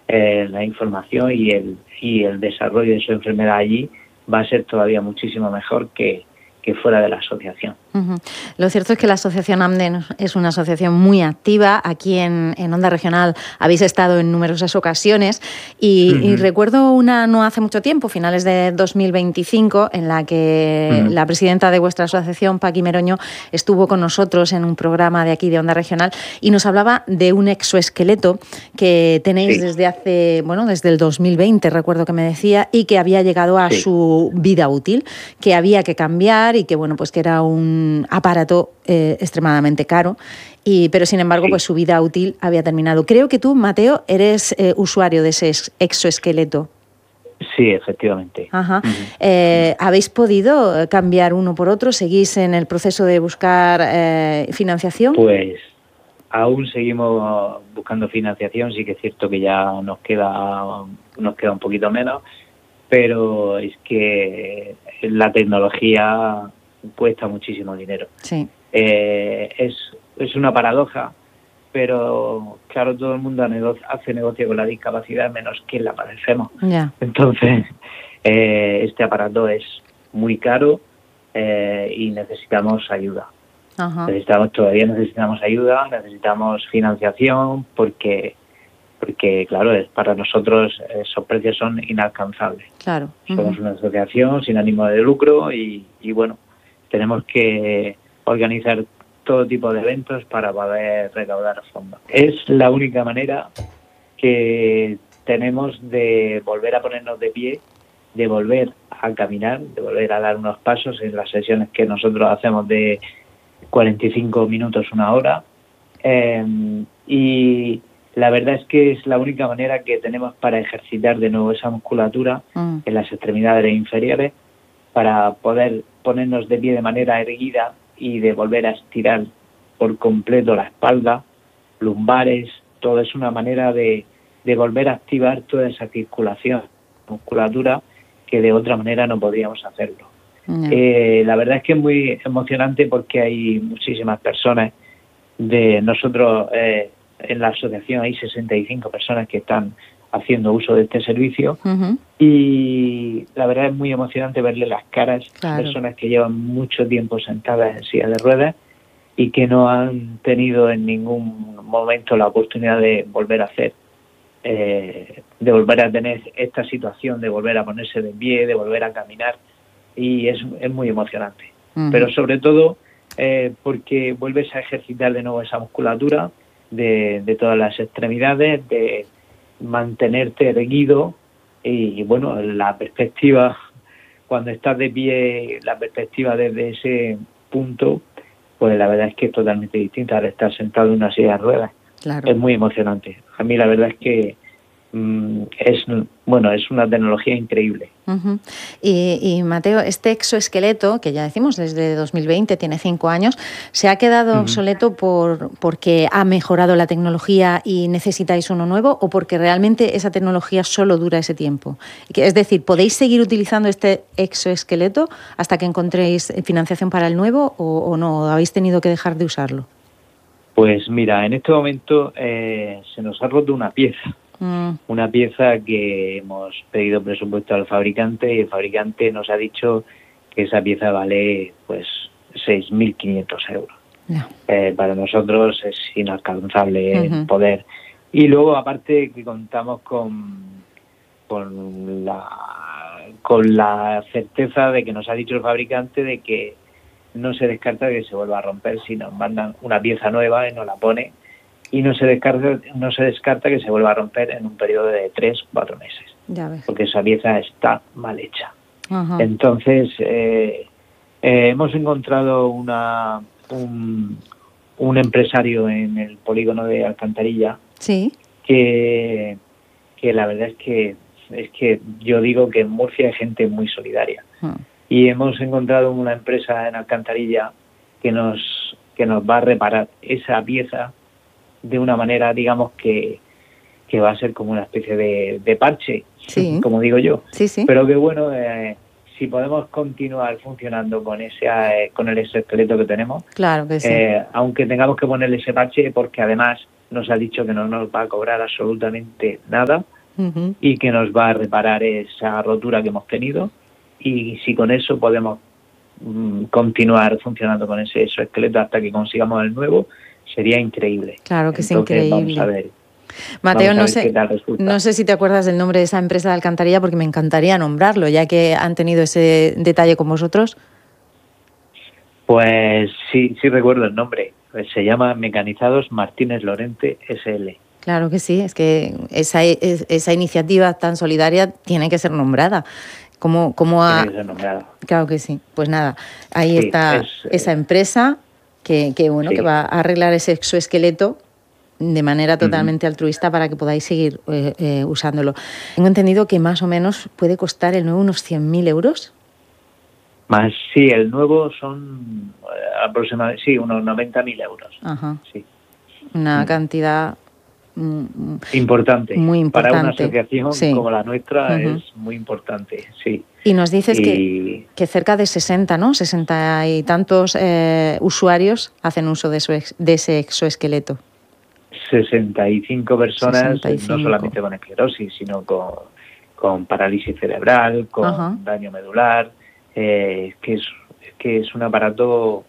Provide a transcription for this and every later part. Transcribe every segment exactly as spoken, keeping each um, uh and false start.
eh, la información y el, y el desarrollo de su enfermedad allí va a ser todavía muchísimo mejor que, que fuera de la asociación. Uh-huh. Lo cierto es que la Asociación AMDEN es una asociación muy activa. Aquí en, en Onda Regional habéis estado en numerosas ocasiones y, uh-huh. y recuerdo una no hace mucho tiempo, finales de dos mil veinticinco, en la que uh-huh. la presidenta de vuestra asociación, Paqui Meroño, estuvo con nosotros en un programa de aquí de Onda Regional y nos hablaba de un exoesqueleto que tenéis sí. desde hace, bueno, desde el dos mil veinte, recuerdo que me decía, y que había llegado a sí. su vida útil, que había que cambiar y que, bueno, pues que era un aparato eh, extremadamente caro, y, pero sin embargo sí. pues su vida útil había terminado. Creo que tú, Mateo, eres eh, usuario de ese exoesqueleto. Sí, efectivamente. Ajá. Uh-huh. Eh, ¿Habéis podido cambiar uno por otro? ¿Seguís en el proceso de buscar eh, financiación? Pues aún seguimos buscando financiación. Sí que es cierto que ya nos queda, nos queda un poquito menos, pero es que la tecnología cuesta muchísimo dinero. Sí. Eh, es, es una paradoja, pero claro, todo el mundo hace negocio con la discapacidad, menos quien la padecemos. Yeah. Entonces, eh, este aparato es muy caro eh, y necesitamos ayuda. Uh-huh. Necesitamos, todavía necesitamos ayuda, necesitamos financiación, porque porque claro, es, para nosotros esos precios son inalcanzables. Claro. Uh-huh. Somos una asociación sin ánimo de lucro y, y bueno, tenemos que organizar todo tipo de eventos para poder recaudar fondos. Es la única manera que tenemos de volver a ponernos de pie, de volver a caminar, de volver a dar unos pasos en las sesiones que nosotros hacemos de cuarenta y cinco minutos, una hora. Eh, y la verdad es que es la única manera que tenemos para ejercitar de nuevo esa musculatura mm. en las extremidades inferiores, para poder ponernos de pie de manera erguida y de volver a estirar por completo la espalda, lumbares. Todo es una manera de, de volver a activar toda esa circulación, musculatura, que de otra manera no podríamos hacerlo. No. Eh, la verdad es que es muy emocionante porque hay muchísimas personas. De nosotros eh, en la asociación hay sesenta y cinco personas que están haciendo uso de este servicio. Uh-huh. Y la verdad es muy emocionante verle las caras a personas que llevan mucho tiempo sentadas en silla de ruedas y que no han tenido en ningún momento la oportunidad de volver a hacer, eh, de volver a tener esta situación, de volver a ponerse de pie, de volver a caminar, y es, es muy emocionante. Uh-huh. Pero sobre todo eh, porque vuelves a ejercitar de nuevo esa musculatura de, de todas las extremidades, de mantenerte erguido y, bueno, la perspectiva, cuando estás de pie, la perspectiva desde ese punto, pues la verdad es que es totalmente distinta al estar sentado en una silla de ruedas. Claro. Es muy emocionante. A mí la verdad es que mmm, es, bueno, es una tecnología increíble. Uh-huh. Y, y Mateo, este exoesqueleto, que ya decimos desde dos mil veinte, tiene cinco años, ¿se ha quedado uh-huh. obsoleto por porque ha mejorado la tecnología y necesitáis uno nuevo, o porque realmente esa tecnología solo dura ese tiempo? Es decir, ¿podéis seguir utilizando este exoesqueleto hasta que encontréis financiación para el nuevo, o, o no? ¿Habéis tenido que dejar de usarlo? Pues mira, en este momento eh, se nos ha roto una pieza. Mm. Una pieza que hemos pedido presupuesto al fabricante y el fabricante nos ha dicho que esa pieza vale pues seis mil quinientos euros. Yeah. Eh, para nosotros es inalcanzable uh-huh. poder. Y luego aparte que contamos con, con, la, con la certeza de que nos ha dicho el fabricante de que no se descarta que se vuelva a romper si nos mandan una pieza nueva y nos la pone. Y no se descarta, no se descarta que se vuelva a romper en un periodo de tres, cuatro meses. Ya ves. Porque esa pieza está mal hecha. Ajá. Entonces, eh, eh, hemos encontrado una un, un empresario en el polígono de Alcantarilla. Sí. Que, que la verdad es que es que yo digo que en Murcia hay gente muy solidaria. Uh-huh. Y hemos encontrado una empresa en Alcantarilla que nos, que nos va a reparar esa pieza de una manera, digamos, que, que va a ser como una especie de, de parche, sí. como digo yo. Sí, sí. Pero que bueno, eh, si podemos continuar funcionando con ese eh, con el exoesqueleto que tenemos, claro que sí. eh, aunque tengamos que ponerle ese parche, porque además nos ha dicho que no nos va a cobrar absolutamente nada, uh-huh. y que nos va a reparar esa rotura que hemos tenido, y si con eso podemos mm, continuar funcionando con ese exoesqueleto hasta que consigamos el nuevo, sería increíble. Claro que es Entonces, increíble. Vamos a ver. Mateo, Vamos a no ver sé, qué tal resulta. no sé si te acuerdas del nombre de esa empresa de alcantarilla, porque me encantaría nombrarlo, ya que han tenido ese detalle con vosotros. Pues sí, sí recuerdo el nombre. Pues se llama Mecanizados Martínez Lorente S L. Claro que sí, es que esa, esa iniciativa tan solidaria tiene que ser nombrada. ¿Cómo, cómo ha... Tiene que ser nombrada. Claro que sí. Pues nada, ahí sí, está es, esa empresa que, que bueno, sí. que va a arreglar ese exoesqueleto de manera totalmente uh-huh. altruista para que podáis seguir eh, eh, usándolo. Tengo entendido que más o menos puede costar el nuevo unos cien mil euros. Más, sí, el nuevo son eh, aproximadamente, sí, unos noventa mil euros. Ajá. Sí. Una mm. cantidad mm, importante. Muy importante. Para una asociación sí. como la nuestra uh-huh. es muy importante, sí. Y nos dices y... que, que cerca de sesenta, ¿no? sesenta y tantos eh, usuarios hacen uso de, su ex, de ese exoesqueleto. sesenta y cinco personas, sesenta y cinco. No solamente con esclerosis, sino con, con parálisis cerebral, con uh-huh. daño medular, eh, que, es, que es un aparato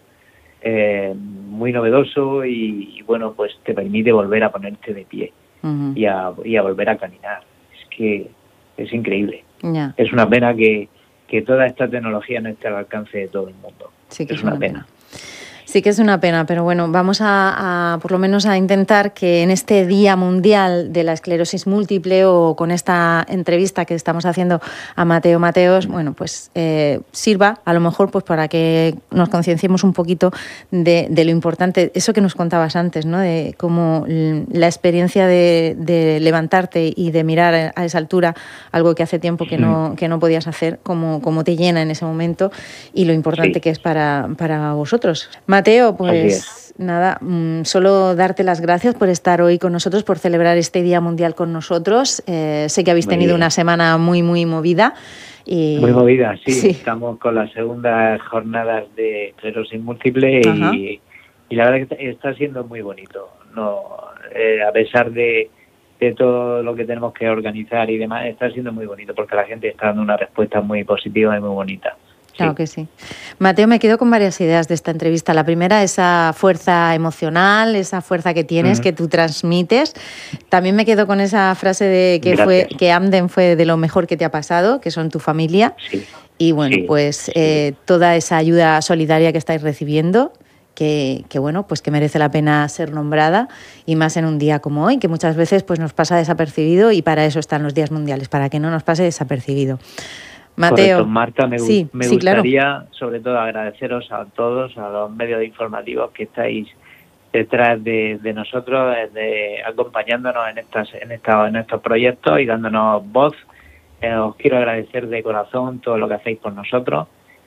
eh, muy novedoso y, y, bueno, pues te permite volver a ponerte de pie uh-huh. y, a, y a volver a caminar. Es que es increíble. Yeah. Es una pena que, que toda esta tecnología no esté al alcance de todo el mundo. Sí que es, es una, una pena. pena. Sí que es una pena, pero bueno, vamos a, a por lo menos a intentar que en este Día Mundial de la Esclerosis Múltiple o con esta entrevista que estamos haciendo a Mateo Mateos, bueno, pues eh, sirva a lo mejor pues para que nos concienciemos un poquito de, de lo importante, eso que nos contabas antes, ¿no? De cómo la experiencia de, de levantarte y de mirar a esa altura, algo que hace tiempo que no, que no podías hacer, como, como te llena en ese momento y lo importante sí. que es para, para vosotros. Mateo, pues nada, solo darte las gracias por estar hoy con nosotros, por celebrar este Día Mundial con nosotros. Eh, sé que habéis muy tenido bien. Una semana muy, muy movida. Y... Muy movida, sí. sí. Estamos con las segundas jornadas de esclerosis múltiple y, y la verdad que está siendo muy bonito. No, eh, a pesar de, de todo lo que tenemos que organizar y demás, está siendo muy bonito porque la gente está dando una respuesta muy positiva y muy bonita. Claro que sí. Mateo, me quedo con varias ideas de esta entrevista. La primera, esa fuerza emocional, esa fuerza que tienes, uh-huh. que tú transmites. También me quedo con esa frase de que fue que Amden fue de lo mejor que te ha pasado, que son tu familia. Sí. Y bueno, sí. pues sí. Eh, toda esa ayuda solidaria que estáis recibiendo, que, que bueno, pues que merece la pena ser nombrada, y más en un día como hoy, que muchas veces pues nos pasa desapercibido, y para eso están los días mundiales, para que no nos pase desapercibido. Mateo. Correcto, Marta, me, sí, me sí, gustaría claro. sobre todo agradeceros a todos, a los medios informativos que estáis detrás de, de nosotros, de, acompañándonos en estas, en estos, en estos proyectos y dándonos voz. Eh, os quiero agradecer de corazón todo lo que hacéis por nosotros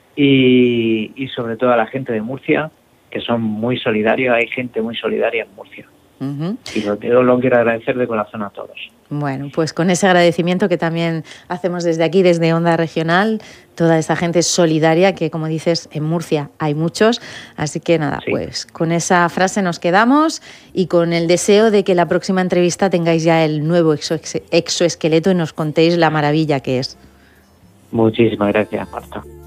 y, y sobre todo a la gente de Murcia, que son muy solidarios, hay gente muy solidaria en Murcia. Uh-huh. Y lo, yo lo quiero agradecer de corazón a todos. Bueno, pues con ese agradecimiento que también hacemos desde aquí, desde Onda Regional, toda esa gente solidaria que, como dices, en Murcia hay muchos. Así que nada, sí. pues con esa frase nos quedamos y con el deseo de que la próxima entrevista tengáis ya el nuevo exo- exoesqueleto y nos contéis la maravilla que es. Muchísimas gracias, Marta.